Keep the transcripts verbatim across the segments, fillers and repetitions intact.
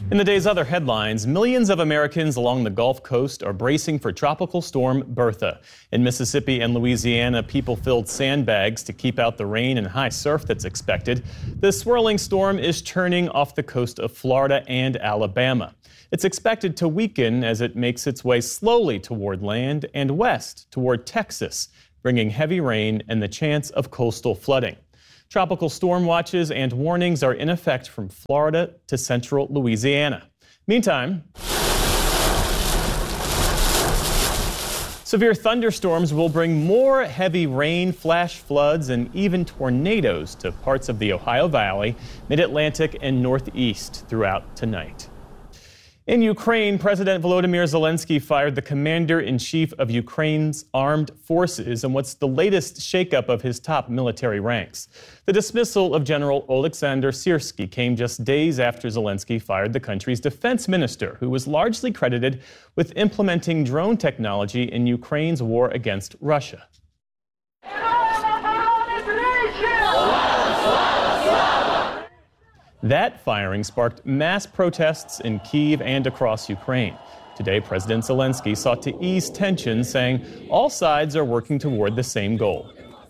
In the day's other headlines, millions of Americans along the Gulf Coast are bracing for Tropical Storm Bertha. In Mississippi and Louisiana, people filled sandbags to keep out the rain and high surf that's expected. The swirling storm is churning off the coast of Florida and Alabama. It's expected to weaken as it makes its way slowly toward land and west toward Texas, bringing heavy rain and the chance of coastal flooding. Tropical storm watches and warnings are in effect from Florida to central Louisiana. Meantime, severe thunderstorms will bring more heavy rain, flash floods, and even tornadoes to parts of the Ohio Valley, Mid-Atlantic, and Northeast throughout tonight. In Ukraine, President Volodymyr Zelensky fired the commander-in-chief of Ukraine's armed forces in what's the latest shakeup of his top military ranks. The dismissal of General Oleksandr Syrsky came just days after Zelensky fired the country's defense minister, who was largely credited with implementing drone technology in Ukraine's war against Russia. That firing sparked mass protests in Kyiv and across Ukraine. Today, President Zelensky sought to ease tensions, saying all sides are working toward the same goal.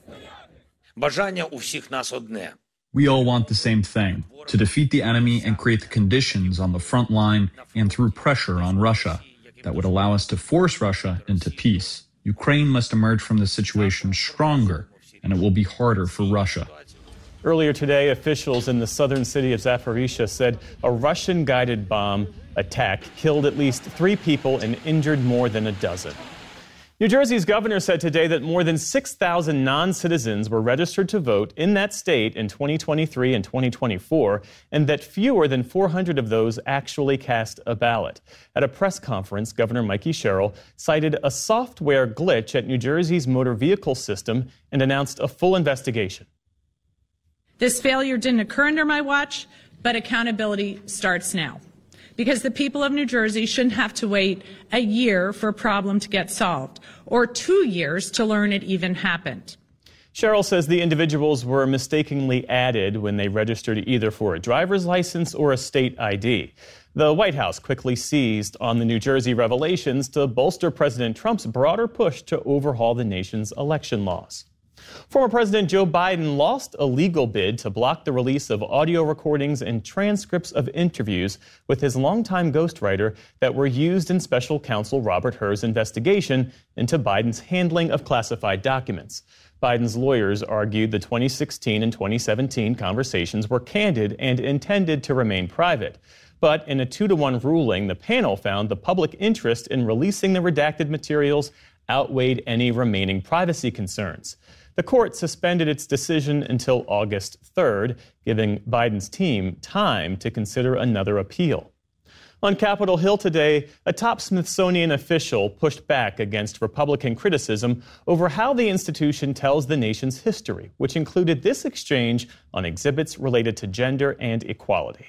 We all want the same thing, to defeat the enemy and create the conditions on the front line and through pressure on Russia that would allow us to force Russia into peace. Ukraine must emerge from the situation stronger, and it will be harder for Russia. Earlier today, officials in the southern city of Zaporizhzhia said a Russian-guided bomb attack killed at least three people and injured more than a dozen. New Jersey's governor said today that more than six thousand non-citizens were registered to vote in that state in twenty twenty-three and twenty twenty-four, and that fewer than four hundred of those actually cast a ballot. At a press conference, Governor Mikey Sherrill cited a software glitch at New Jersey's motor vehicle system and announced a full investigation. This failure didn't occur under my watch, but accountability starts now. Because the people of New Jersey shouldn't have to wait a year for a problem to get solved, or two years to learn it even happened. Sherrill says the individuals were mistakenly added when they registered either for a driver's license or a state I D. The White House quickly seized on the New Jersey revelations to bolster President Trump's broader push to overhaul the nation's election laws. Former President Joe Biden lost a legal bid to block the release of audio recordings and transcripts of interviews with his longtime ghostwriter that were used in special counsel Robert Hur's investigation into Biden's handling of classified documents. Biden's lawyers argued the twenty sixteen and twenty seventeen conversations were candid and intended to remain private. But in a two to one ruling, the panel found the public interest in releasing the redacted materials outweighed any remaining privacy concerns. The court suspended its decision until August third, giving Biden's team time to consider another appeal. On Capitol Hill today, a top Smithsonian official pushed back against Republican criticism over how the institution tells the nation's history, which included this exchange on exhibits related to gender and equality.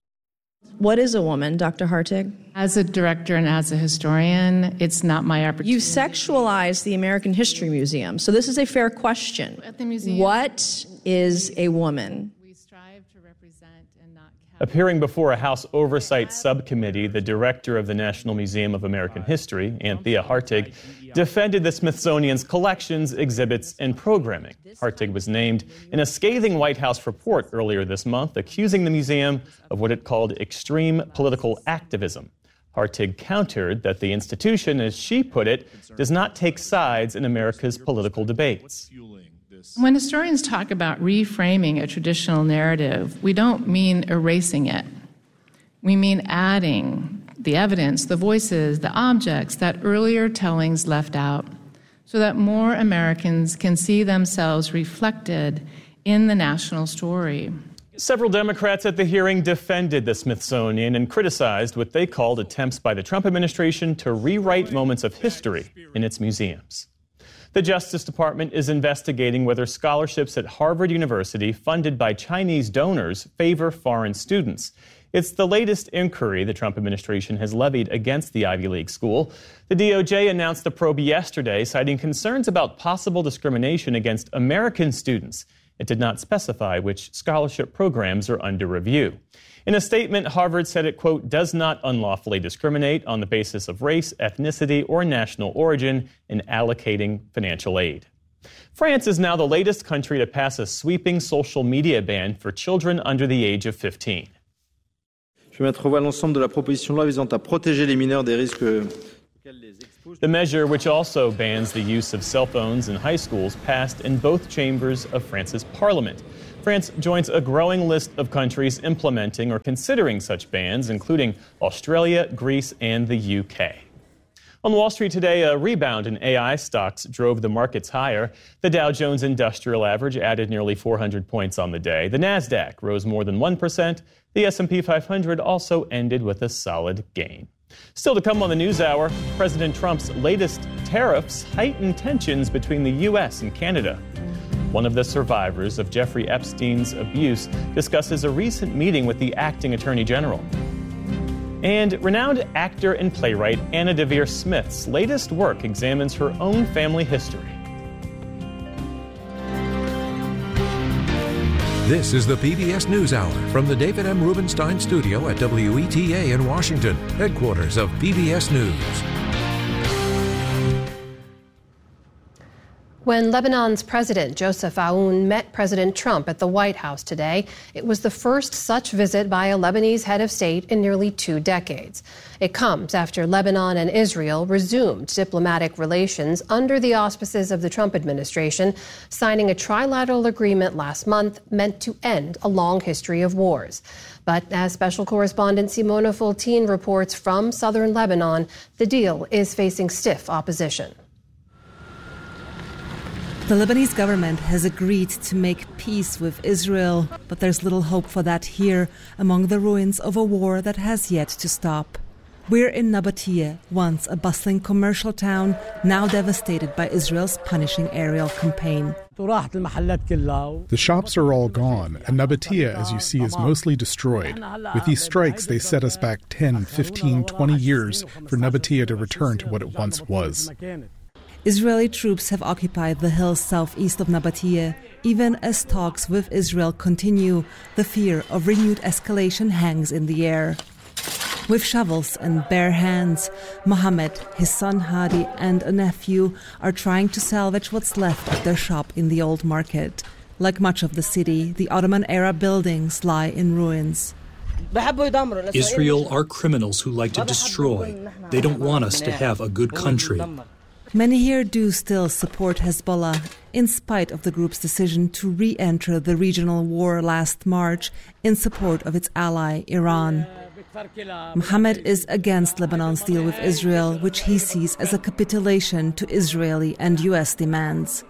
What is a woman, Doctor Hartig? As a director and as a historian, it's not my opportunity. You sexualize the American History Museum, so this is a fair question. At the museum, what is a woman? We strive to represent and not capture. Appearing before a House Oversight Subcommittee, the director of the National Museum of American History, Anthea Hartig, defended the Smithsonian's collections, exhibits, and programming. Hartig was named in a scathing White House report earlier this month, accusing the museum of what it called extreme political activism. Hartig countered that the institution, as she put it, does not take sides in America's political debates. When historians talk about reframing a traditional narrative, we don't mean erasing it. We mean adding the evidence, the voices, the objects that earlier tellings left out, so that more Americans can see themselves reflected in the national story. Several Democrats at the hearing defended the Smithsonian and criticized what they called attempts by the Trump administration to rewrite moments of history in its museums. The Justice Department is investigating whether scholarships at Harvard University funded by Chinese donors favor foreign students. It's the latest inquiry the Trump administration has levied against the Ivy League school. The D O J announced the probe yesterday, citing concerns about possible discrimination against American students It did not specify which scholarship programs are under review. In a statement, Harvard said it, quote, does not unlawfully discriminate on the basis of race, ethnicity, or national origin in allocating financial aid. France is now the latest country to pass a sweeping social media ban for children under the age of fifteen. Je vais mettre au voie l'ensemble de la proposition de loi visant à protéger les mineurs des risques. The measure, which also bans the use of cell phones in high schools, passed in both chambers of France's parliament. France joins a growing list of countries implementing or considering such bans, including Australia, Greece, and the U K. On Wall Street today, a rebound in A I stocks drove the markets higher. The Dow Jones Industrial Average added nearly four hundred points on the day. The Nasdaq rose more than one percent. The S and P five hundred also ended with a solid gain. Still to come on the NewsHour, President Trump's latest tariffs heighten tensions between the U S and Canada. One of the survivors of Jeffrey Epstein's abuse discusses a recent meeting with the acting attorney general. And renowned actor and playwright Anna Deavere Smith's latest work examines her own family history. This is the P B S NewsHour from the David M. Rubenstein Studio at W E T A in Washington, headquarters of P B S News. When Lebanon's President Joseph Aoun met President Trump at the White House today, it was the first such visit by a Lebanese head of state in nearly two decades. It comes after Lebanon and Israel resumed diplomatic relations under the auspices of the Trump administration, signing a trilateral agreement last month meant to end a long history of wars. But as special correspondent Simona Foltine reports from southern Lebanon, the deal is facing stiff opposition. The Lebanese government has agreed to make peace with Israel, but there's little hope for that here, among the ruins of a war that has yet to stop. We're in Nabatiyeh, once a bustling commercial town, now devastated by Israel's punishing aerial campaign. The shops are all gone, and Nabatiyeh, as you see, is mostly destroyed. With these strikes, they set us back ten, fifteen, twenty years for Nabatiyeh to return to what it once was. Israeli troops have occupied the hills southeast of Nabatiyeh. Even as talks with Israel continue, the fear of renewed escalation hangs in the air. With shovels and bare hands, Mohammed, his son Hadi, and a nephew are trying to salvage what's left of their shop in the old market. Like much of the city, the Ottoman-era buildings lie in ruins. Israel are criminals who like to destroy. They don't want us to have a good country. Many here do still support Hezbollah, in spite of the group's decision to re-enter the regional war last March in support of its ally, Iran. Mohammed is against Lebanon's deal with Israel, which he sees as a capitulation to Israeli and U S demands.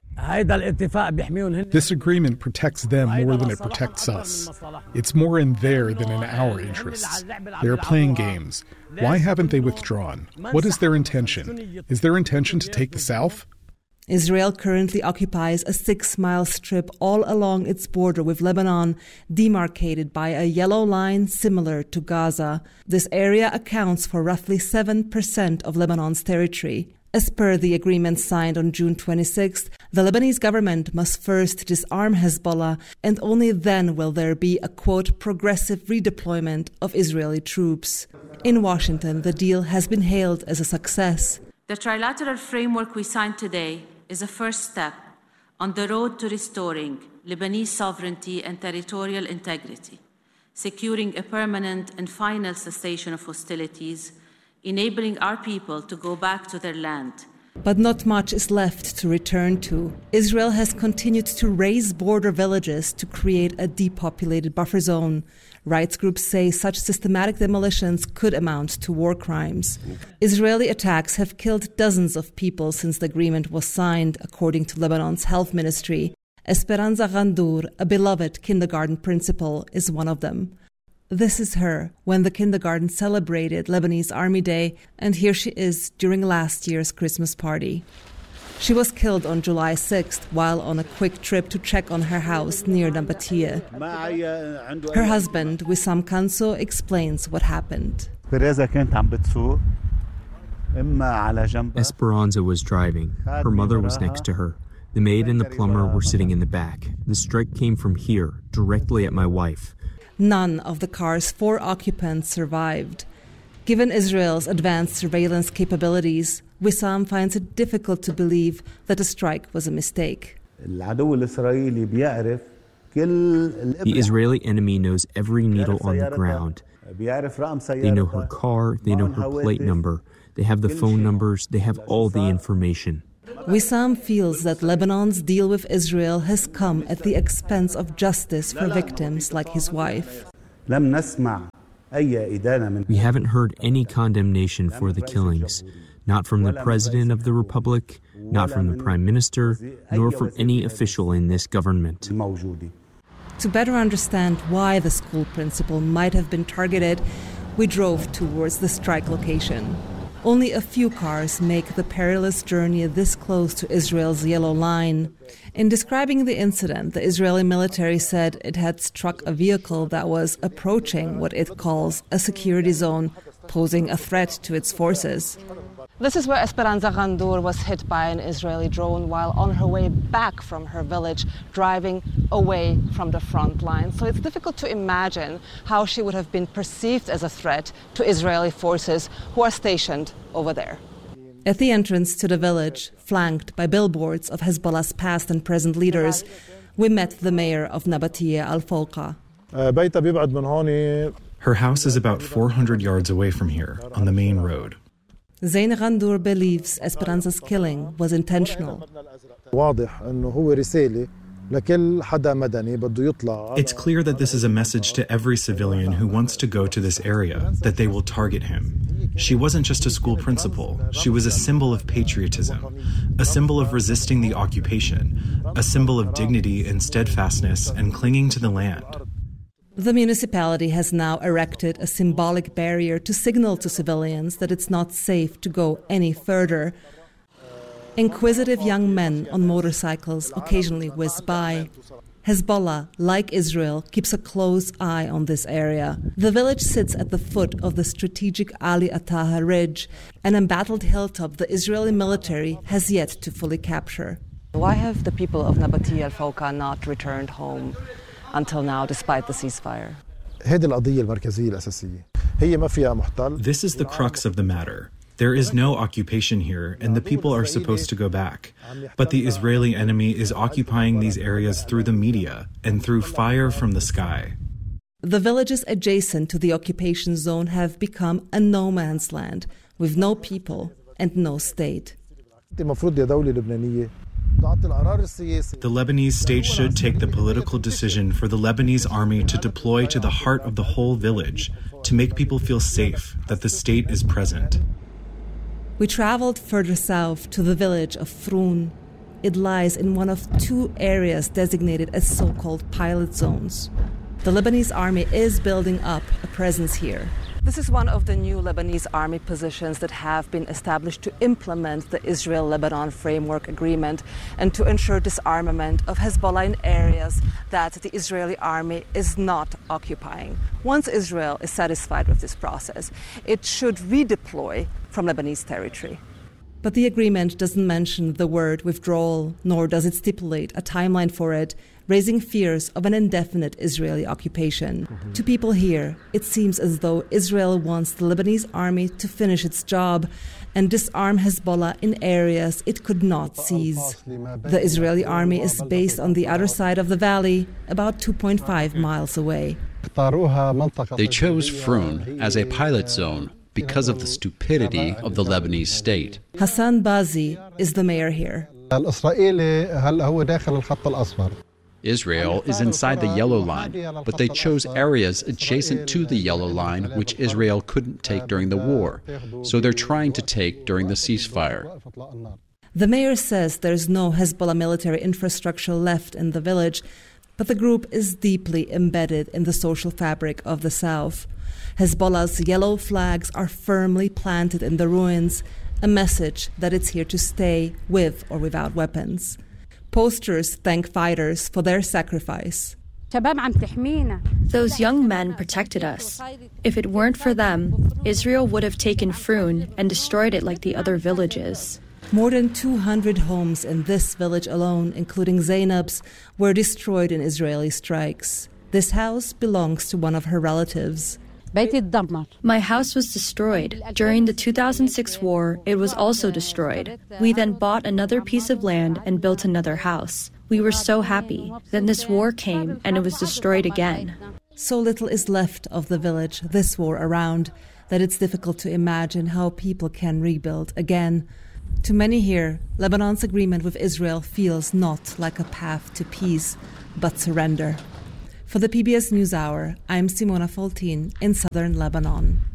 This agreement protects them more than it protects us. It's more in their than in our interests. They are playing games. Why haven't they withdrawn? What is their intention? Is their intention to take the south? Israel currently occupies a six-mile strip all along its border with Lebanon, demarcated by a yellow line similar to Gaza. This area accounts for roughly seven percent of Lebanon's territory. As per the agreement signed on June twenty-sixth, the Lebanese government must first disarm Hezbollah, and only then will there be a, quote, progressive redeployment of Israeli troops. In Washington, the deal has been hailed as a success. The trilateral framework we signed today is a first step on the road to restoring Lebanese sovereignty and territorial integrity, securing a permanent and final cessation of hostilities, enabling our people to go back to their land. But not much is left to return to. Israel has continued to raze border villages to create a depopulated buffer zone. Rights groups say such systematic demolitions could amount to war crimes. Israeli attacks have killed dozens of people since the agreement was signed, according to Lebanon's health ministry. Esperanza Ghandour, a beloved kindergarten principal, is one of them. This is her when the kindergarten celebrated Lebanese Army Day, and here she is during last year's Christmas party. She was killed on July sixth while on a quick trip to check on her house near Nabatiyeh. Her husband, Wissam Kanso, explains what happened. Esperanza was driving. Her mother was next to her. The maid and the plumber were sitting in the back. The strike came from here, directly at my wife. None of the car's four occupants survived. Given Israel's advanced surveillance capabilities, Wissam finds it difficult to believe that the strike was a mistake. The Israeli enemy knows every needle on the ground. They know her car, they know her plate number, they have the phone numbers, they have all the information. Wissam feels that Lebanon's deal with Israel has come at the expense of justice for victims like his wife. We haven't heard any condemnation for the killings, not from the President of the Republic, not from the Prime Minister, nor from any official in this government. To better understand why the school principal might have been targeted, we drove towards the strike location. Only a few cars make the perilous journey this close to Israel's Yellow Line. In describing the incident, the Israeli military said it had struck a vehicle that was approaching what it calls a security zone, posing a threat to its forces. This is where Esperanza Gandour was hit by an Israeli drone while on her way back from her village, driving away from the front line. So it's difficult to imagine how she would have been perceived as a threat to Israeli forces who are stationed over there. At the entrance to the village, flanked by billboards of Hezbollah's past and present leaders, we met the mayor of Nabatieh Al-Fawqa. Her house is about four hundred yards away from here, on the main road. Zain Gandour believes Esperanza's killing was intentional. It's clear that this is a message to every civilian who wants to go to this area, that they will target him. She wasn't just a school principal. She was a symbol of patriotism, a symbol of resisting the occupation, a symbol of dignity and steadfastness and clinging to the land. The municipality has now erected a symbolic barrier to signal to civilians that it's not safe to go any further. Inquisitive young men on motorcycles occasionally whiz by. Hezbollah, like Israel, keeps a close eye on this area. The village sits at the foot of the strategic Ali Ataha Ridge, an embattled hilltop the Israeli military has yet to fully capture. Why have the people of Nabatieh Al-Fawqa not returned home until now, despite the ceasefire? This is the crux of the matter. There is no occupation here, and the people are supposed to go back. But the Israeli enemy is occupying these areas through the media and through fire from the sky. The villages adjacent to the occupation zone have become a no man's land, with no people and no state. The Lebanese state should take the political decision for the Lebanese army to deploy to the heart of the whole village, to make people feel safe that the state is present. We traveled further south to the village of Froun. It lies in one of two areas designated as so-called pilot zones. The Lebanese army is building up a presence here. This is one of the new Lebanese army positions that have been established to implement the Israel-Lebanon Framework Agreement and to ensure disarmament of Hezbollah in areas that the Israeli army is not occupying. Once Israel is satisfied with this process, it should redeploy from Lebanese territory. But the agreement doesn't mention the word withdrawal, nor does it stipulate a timeline for it, raising fears of an indefinite Israeli occupation. Mm-hmm. To people here, it seems as though Israel wants the Lebanese army to finish its job and disarm Hezbollah in areas it could not seize. The Israeli army is based on the other side of the valley, about two point five miles away. They chose Froun as a pilot zone because of the stupidity of the Lebanese state. Hassan Bazi is the mayor here. Israel is inside the Yellow Line, but they chose areas adjacent to the Yellow Line which Israel couldn't take during the war, so they're trying to take during the ceasefire. The mayor says there's no Hezbollah military infrastructure left in the village, but the group is deeply embedded in the social fabric of the south. Hezbollah's yellow flags are firmly planted in the ruins, a message that it's here to stay with or without weapons. Posters thank fighters for their sacrifice. Those young men protected us. If it weren't for them, Israel would have taken Froun and destroyed it like the other villages. More than two hundred homes in this village alone, including Zainab's, were destroyed in Israeli strikes. This house belongs to one of her relatives. My house was destroyed. During the two thousand six war, it was also destroyed. We then bought another piece of land and built another house. We were so happy. Then this war came and it was destroyed again. So little is left of the village this war around that it's difficult to imagine how people can rebuild again. To many here, Lebanon's agreement with Israel feels not like a path to peace, but surrender. For the P B S NewsHour, I'm Simona Foltin in southern Lebanon.